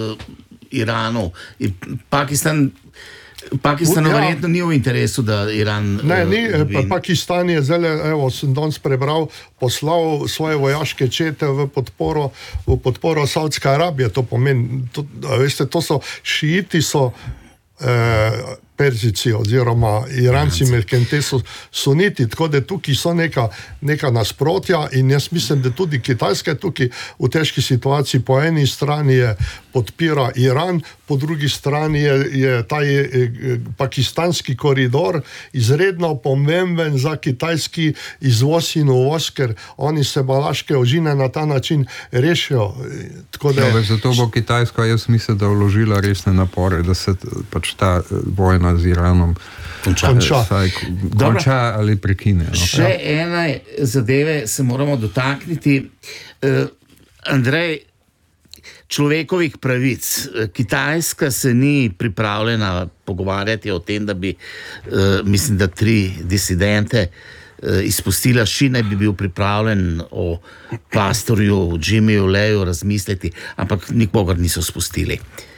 Iranu. Pakistanu verjetno ni v interesu, da Iran... Pakistan je zdaj, sem danes prebral, poslal svoje vojaške čete v podporo Saudske Arabije. To pomeni, veste, to so šiiti, Perzici oziroma Iranci Melkente so suniti, tako da tukaj so neka nasprotja in jaz mislim, da tudi Kitajska je tukaj v težki situaciji. Po eni strani podpira Iran, po drugi strani je ta pakistanski koridor izredno pomemben za kitajski izvoz in uvoz, ker oni se balaške ožine na ta način rešijo. Zato bo Kitajska, jaz mislim, da vložila resne napore, da se pač ta vojna z Iranom konča ali prekine. No? Še ene zadeve se moramo dotakniti. Andrej, človekovih pravic. Kitajska se ni pripravljena pogovarjati o tem, da bi, mislim, da 3 disidente izpustila. Ši naj bi bil pripravljen o pastorju Jimmyju Leju razmisliti, ampak nikogar niso spustili.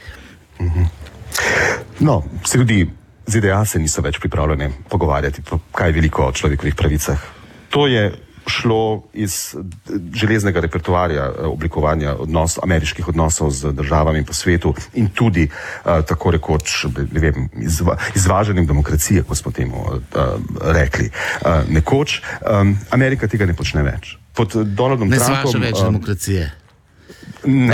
No, se tudi ZDA se niso več pripravljene pogovarjati, kaj veliko o človekovih pravicah. To je šlo iz železnega repertoarja oblikovanja ameriških odnosov z državami po svetu in tudi tako rekoč, ne vem, izvažanjem demokracije, ko smo temu rekli. Nekoč Amerika tega ne počne več. Pod Donaldom Trumpom... Ne zvaža več demokracije. Ne.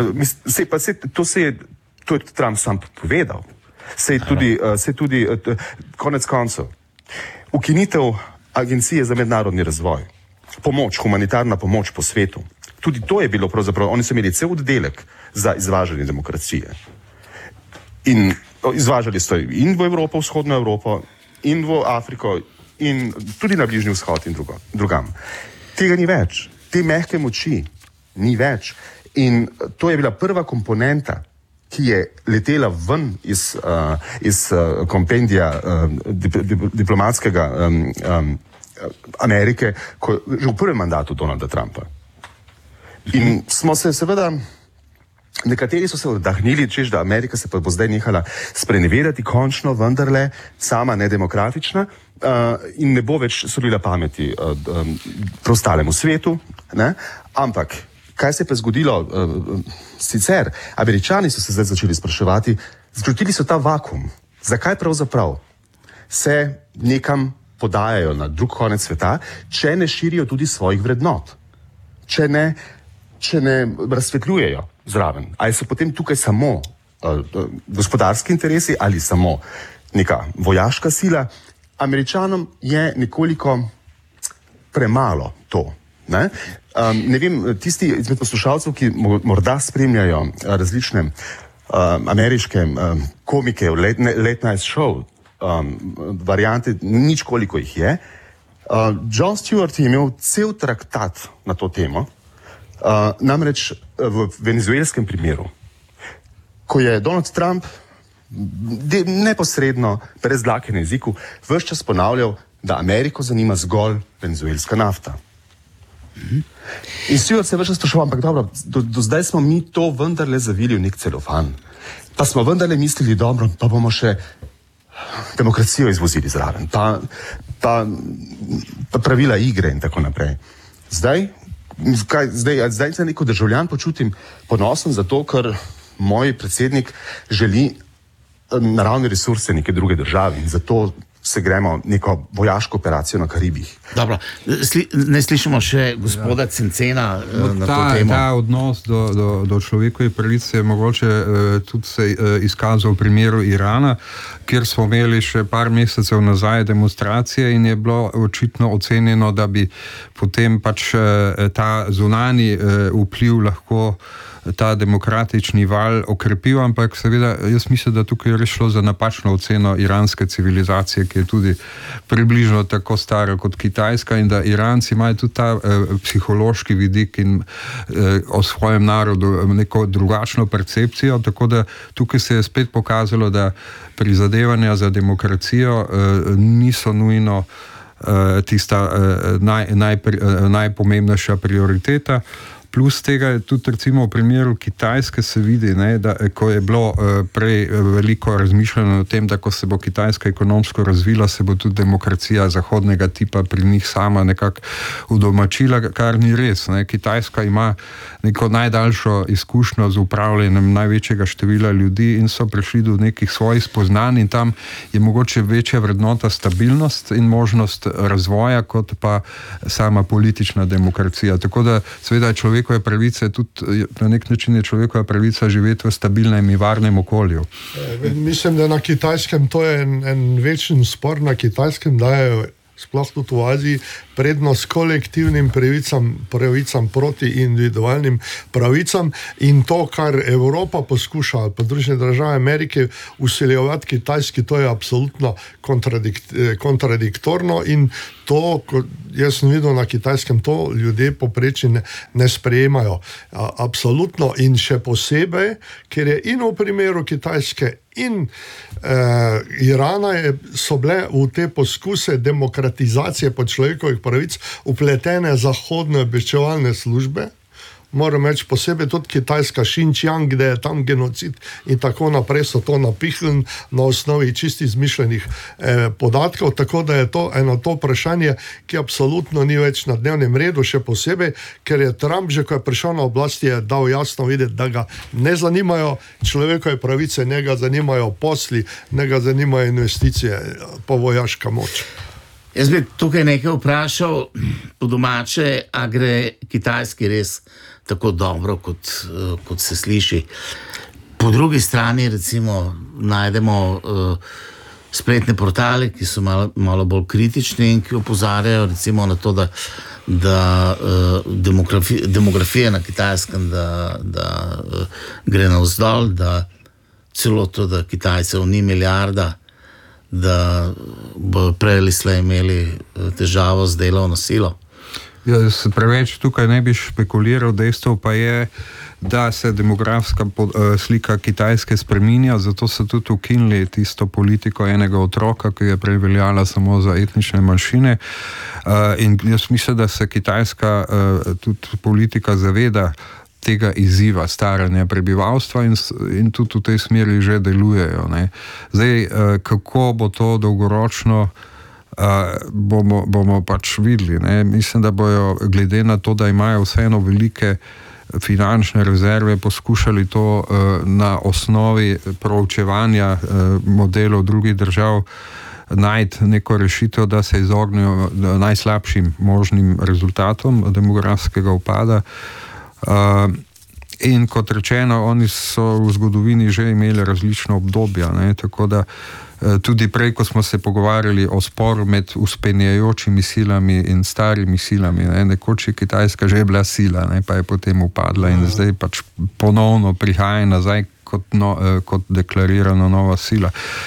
To je Trump sam povedal. Se je tudi konec koncev. Ukinitev Agencije za mednarodni razvoj, pomoč, humanitarna pomoč po svetu. Tudi to je bilo pravzaprav, oni so imeli cel oddelek za izvažanje demokracije. In izvažali so in v Evropo, vzhodno Evropo, in v Afriko, in tudi na Bližnji vzhod in drugam. Tega ni več. Te mehke moči ni več. In to je bila prva komponenta, ki je letela ven iz kompendija diplomatskega Amerike, že v prvem mandatu Donalda Trumpa. In smo se seveda, nekateri so se oddahnili, češ, da Amerika se pa bo zdaj nehala sprenevedati, končno, vendarle, sama nedemokratična in ne bo več solila pameti preostalemu svetu, ne? Ampak kaj se je pa zgodilo sicer? Američani so se zdaj začeli spraševati, zgrotili so ta vakuum. Zakaj pravzaprav se nekam podajajo na drug konec sveta, če ne širijo tudi svojih vrednot? Če ne razsvetljujejo zraven? Ali so potem tukaj samo gospodarski interesi ali samo neka vojaška sila? Američanom je nekoliko premalo to. Ne vem, tisti izmed poslušalcev, ki morda spremljajo različne ameriške komike, late night show, variante, nič koliko jih je. Jon Stewart je imel cel traktat na to temo, namreč v venezuelskem primeru, ko je Donald Trump neposredno, brez dlake na jeziku, ves čas ponavljal, da Ameriko zanima zgolj venezuelska nafta. In Stewart se je več spraševal, ampak dobro, do zdaj smo mi to vendarle zavili v nek celofan. Pa smo vendarle mislili, dobro, pa bomo še demokracijo izvozili zraven, pa pravila igre in tako naprej. Zdaj se neko državljan počutim ponosen zato, ker moj predsednik želi naravne resurse neke druge države in zato se gremo neko vojaško operacijo na Karibih. Dobro, ne slišimo še gospoda Cencena na to temo. Ta odnos do človekovih pravic je mogoče tudi se izkazal v primeru Irana, kjer smo imeli še par mesecev nazaj demonstracije in je bilo očitno ocenjeno, da bi potem pač ta zunanji vpliv lahko ta demokratični val okrepil, ampak seveda jaz mislim, da tukaj je res šlo za napačno oceno iranske civilizacije, ki je tudi približno tako stara kot Kitajska in da Iranci imajo tudi ta psihološki vidik in o svojem narodu neko drugačno percepcijo, tako da tukaj se je spet pokazalo, da prizadevanja za demokracijo niso nujno tista najpomembnejša prioriteta. Plus tega je tudi recimo v primeru Kitajske se vidi, ne, da ko je bilo prej veliko razmišljeno o tem, da ko se bo Kitajska ekonomsko razvila, se bo tudi demokracija zahodnega tipa pri njih sama nekako udomačila, kar ni res. Ne. Kitajska ima neko najdaljšo izkušnjo z upravljanjem največjega števila ljudi in so prišli do nekih svojih spoznanj in tam je mogoče večja vrednota stabilnost in možnost razvoja, kot pa sama politična demokracija. Tako da seveda človekove pravice, tudi na nek način je človekova pravica živeti v stabilnem in varnem okolju. Mislim, da na Kitajskem to je en večni spor, na Kitajskem dajo sploh tudi v Aziji prednost kolektivnim pravicam proti individualnim pravicam in to, kar Evropa poskuša, ali pa Združene države Amerike vsiljevati Kitajski, to je absolutno kontradiktorno in to, jaz sem videl na Kitajskem, to ljudje poprečni ne sprejemajo. Absolutno in še posebej, ker je in v primeru Kitajske in Irana so bile v te poskuse demokratizacije po človekovih pravic upletene zahodne obveščevalne službe. Moram reči posebej tudi Kitajska Xinjiang, gde je tam genocid in tako naprej, so to napihnili na osnovi čisti izmišljenih podatkov, tako da je to eno to vprašanje, ki absolutno ni več na dnevnem redu, še posebej, ker je Trump, že ko je prišel na oblast, je dal jasno videti, da ga ne zanimajo človekove pravice, ne ga zanimajo posli, ne ga zanimajo investicije, pa vojaška moč. Jaz bi tukaj nekaj vprašal po domače, a gre Kitajski res tako dobro, kot se sliši. Po drugi strani recimo najdemo spletne portale, ki so malo bolj kritični in ki opozarjajo recimo na to, da demografija na Kitajskem da gre navzdol, da celo to, da Kitajcev ni milijarda, da bo prej ali slej imeli težavo z delovno silo. Jaz preveč tukaj ne bi špekuliral, dejstvo pa je, da se demografska slika Kitajske spreminja, zato so tudi ukinili tisto politiko enega otroka, ki je prej veljala samo za etnične manjšine. In jaz mislim, da se Kitajska tudi politika zaveda tega izziva staranja prebivalstva in tudi v tej smeri že delujejo. Ne. Zdaj, kako bo to dolgoročno, bomo pač videli. Ne. Mislim, da bojo glede na to, da imajo vseeno velike finančne rezerve, poskušali to na osnovi proučevanja modelov drugih držav najti neko rešitev, da se izognejo najslabšim možnim rezultatom demografskega upada. In kot rečeno, oni so v zgodovini že imeli različna obdobja, ne, tako da tudi prej, ko smo se pogovarjali o sporu med vzpenjajočimi silami in starimi silami, ne, nekoč je Kitajska že bila sila, ne, pa je potem upadla in zdaj pač ponovno prihaja nazaj kot deklarirana nova sila.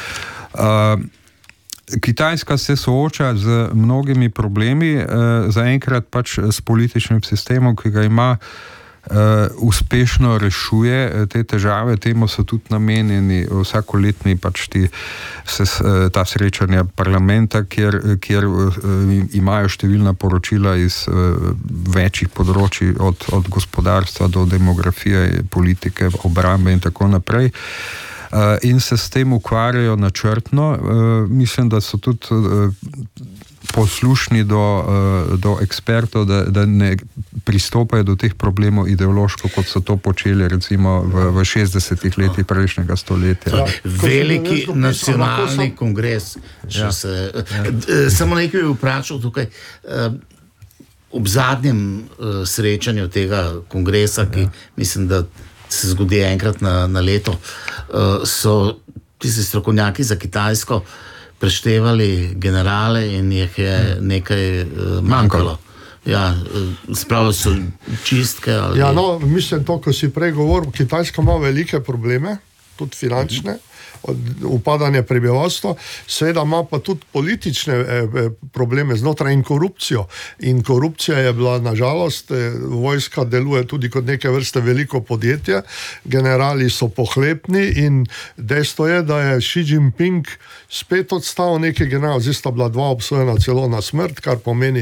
Kitajska se sooča z mnogimi problemi, zaenkrat pač s političnim sistemom, ki ga ima, uspešno rešuje te težave, temu so tudi namenjeni vsakoletni pač ta srečanja parlamenta, kjer imajo številna poročila iz večjih področij, od gospodarstva do demografije, politike, obrambe in tako naprej. In se s tem ukvarjajo načrtno. Mislim, da so tudi poslušni do ekspertov, da ne pristopajo do teh problemov ideološko, kot so to počeli recimo v 60-ih letih prejšnjega stoletja. Veliki nacionalni kongres. Samo nekaj bi vprašal tukaj. Ob zadnjem srečanju tega kongresa, ki mislim, da se zgodi enkrat na leto, so tisti strokovnjaki za Kitajsko preštevali generale in jih je nekaj manjkalo. Ja, spravo so čistke. Ali... Ja, no, mislim to, ko si prej govoril, Kitajska ima velike probleme tudi finančne, upadanje prebivalstva, seveda ima pa tudi politične probleme znotraj in korupcijo. In korupcija je bila, nažalost, vojska deluje tudi kot neke vrste veliko podjetje, generali so pohlepni in dejstvo je, da je Xi Jinping spet odstal neki general, zdaj sta bila 2 obsojena celo na smrt, kar pomeni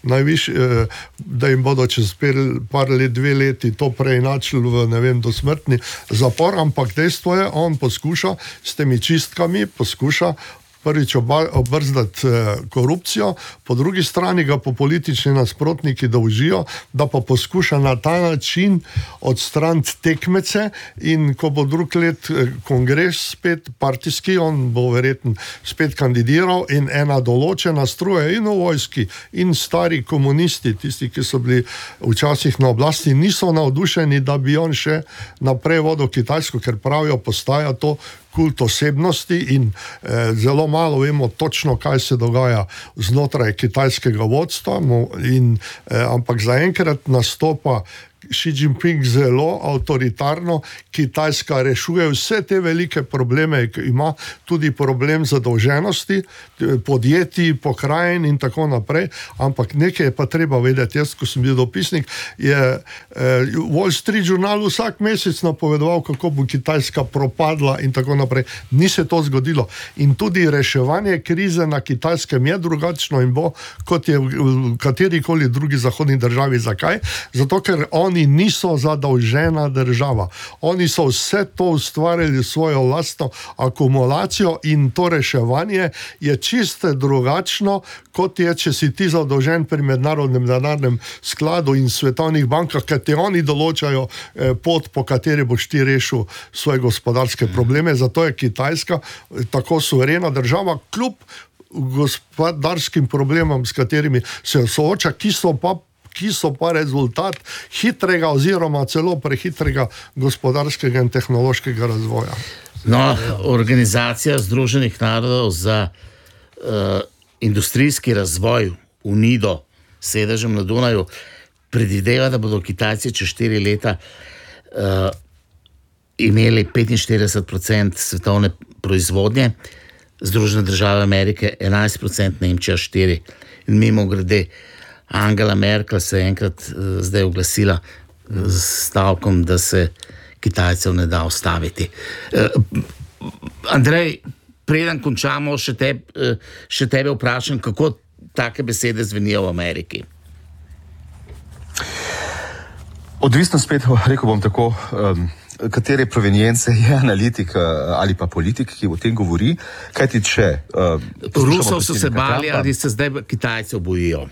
da jim bodo čez par let, 2 leti to preinačili v, ne vem, dosmrtni zapor, ampak dejstvo je, on poskuša s temi čistkami, prvič obrzdati korupcijo, po drugi strani ga po politični nasprotniki dolžijo, da pa poskuša na ta način odstraniti tekmece in ko bo drug let kongres spet partijski, on bo verjetno spet kandidiral in ena določena struja in v vojski in stari komunisti, tisti, ki so bili včasih na oblasti, niso navdušeni, da bi on še naprej vodil Kitajsko, ker pravijo, postaja to kult osebnosti in zelo malo vemo točno, kaj se dogaja znotraj kitajskega vodstva, ampak zaenkrat nastopa Xi Jinping zelo avtoritarno, Kitajska rešuje vse te velike probleme, ki ima tudi problem zadolženosti, podjetij, pokrajin in tako naprej, ampak nekaj je pa treba vedeti, jaz, ko sem bil dopisnik, je Wall Street Journal vsak mesec napovedoval, kako bo Kitajska propadla in tako naprej. Ni se to zgodilo. In tudi reševanje krize na Kitajskem je drugačno in bo, kot je v katerikoli drugi zahodni državi. Zakaj? Zato, ker oni niso zadolžena država. Oni so vse to ustvarili svojo lastno akumulacijo in to reševanje je čisto drugačno, kot je, če si ti zadolžen pri Mednarodnem denarnem skladu in svetovnih bankah, ker ti oni določajo pot, po kateri boš ti rešil svoje gospodarske probleme. Zato je Kitajska tako suverena država, kljub gospodarskim problemom, s katerimi se sooča, ki so pa rezultat hitrega oziroma celo prehitrega gospodarskega in tehnološkega razvoja. No, Organizacija Združenih narodov za industrijski razvoj, UNIDO, sedežem na Dunaju, predvideva, da bodo Kitajci čez 4 leta imeli 45% svetovne proizvodnje, Združene države Amerike 11%, Nemčija 4%. In mimogrede, Angela Merkel se je enkrat zdaj oglasila s stavkom, da se Kitajcev ne da ustaviti. Andrej, preden končamo, še tebe vprašam, kako take besede zvenijo v Ameriki? Odvisno spet, rekel bom tako, katere provenience je analitik ali pa politik, ki o tem govori, kajti če... Rusov so se bali, ali se zdaj Kitajcev bojijo?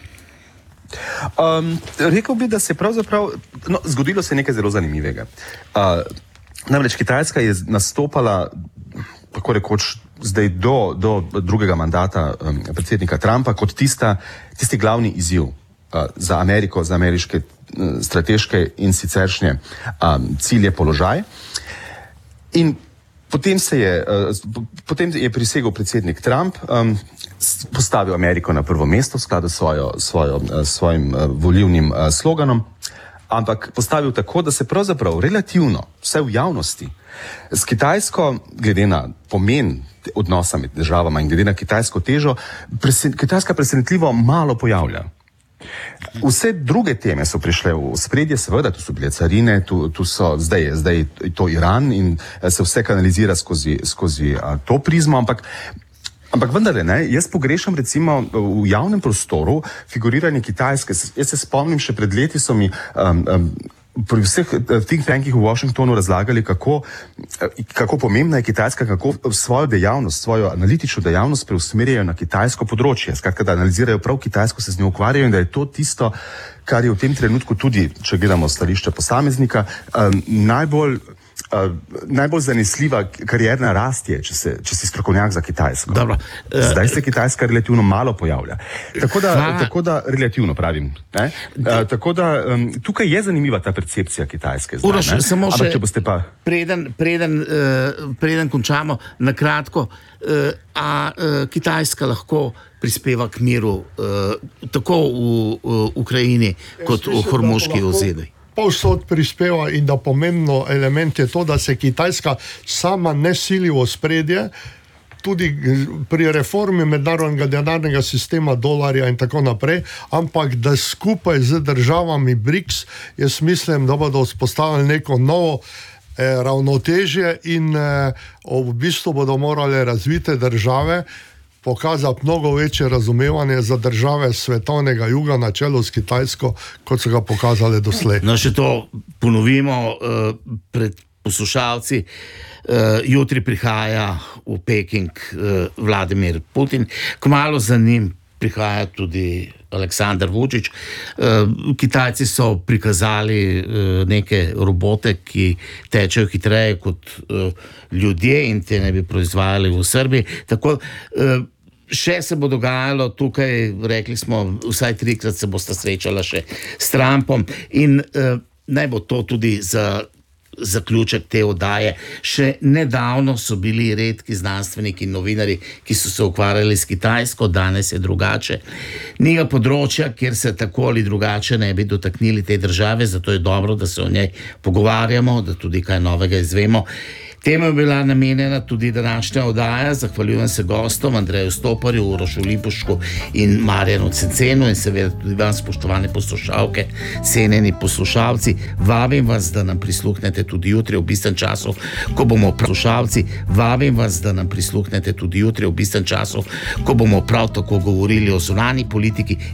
Rekel bi, da se pravzaprav, zgodilo se je nekaj zelo zanimivega. Namreč Kitajska je nastopala, tako rekoč, zdaj do drugega mandata predsednika Trumpa kot tisti glavni izziv za Ameriko, za ameriške strateške in siceršnje cilje, položaj. In potem je prisegel predsednik Trump, postavil Ameriko na prvo mesto v skladu s svojim volilnim sloganom, ampak postavil tako, da se pravzaprav relativno, vse v javnosti, s Kitajsko, glede na pomen odnosa med državama in glede na kitajsko težo, Kitajska presenetljivo malo pojavlja. Vse druge teme so prišle v spredje, seveda, tu so bile carine, tu so zdaj to Iran in se vse kanalizira skozi to prizmo, ampak vendarle, jaz pogrešam recimo v javnem prostoru figuriranje Kitajske. Jaz se spomnim, še pred leti so mi pri vseh think tankih v Washingtonu razlagali, kako pomembna je Kitajska, kako svojo dejavnost, svojo analitično dejavnost preusmerjajo na kitajsko področje. Skratka, da analizirajo prav Kitajsko, se z njo ukvarjajo in da je to tisto, kar je v tem trenutku tudi, če gledamo stališče posameznika, najbolj zanesljiva karierna rast je, če si strokovnjak za Kitajsko. Dobro. Zdaj se Kitajska relativno malo pojavlja. Tako da relativno pravim. Tako da tukaj je zanimiva ta percepcija Kitajske. Uroš, samo še, če boste pa... preden končamo, na kratko, Kitajska lahko prispeva k miru tako v Ukrajini kot v Hormuški ozedi? povsod prispeva in da pomembno element je to, da se Kitajska sama ne sili v ospredje, tudi pri reformi mednarodnega denarnega sistema, dolarja in tako naprej, ampak da skupaj z državami BRICS, jaz mislim, da bodo vzpostavili neko novo ravnotežje in v bistvu bodo morale razvite države pokazati mnogo večje razumevanje za države svetovnega juga na čelu s Kitajsko, kot so ga pokazale doslej. No, še to ponovimo pred poslušalci. Jutri prihaja v Peking Vladimir Putin, kmalu za njim prihaja tudi Aleksandar Vučić. Kitajci so prikazali neke robote, ki tečejo hitreje kot ljudje in te ne bi proizvajali v Srbiji. Tako še se bo dogajalo tukaj, rekli smo, vsaj 3-krat se bosta srečala še s Trumpom in naj bo to tudi za zaključek te oddaje. Še nedavno so bili redki znanstveniki in novinari, ki so se ukvarjali s Kitajsko, danes je drugače. Njega področja, kjer se tako ali drugače ne bi dotaknili te države, zato je dobro, da se o njej pogovarjamo, da tudi kaj novega izvemo. Temu je bila namenjena tudi današnja oddaja. Zahvaljujem se gostom Andreju Stoparju, Urošu Lipušku in Marjanu Cencenu in seveda tudi vam, spoštovane poslušalke, cenjeni poslušalci. Vabim vas, da nam prisluhnete tudi jutri ob istem času, ko bomo prav tako govorili o zunanji politiki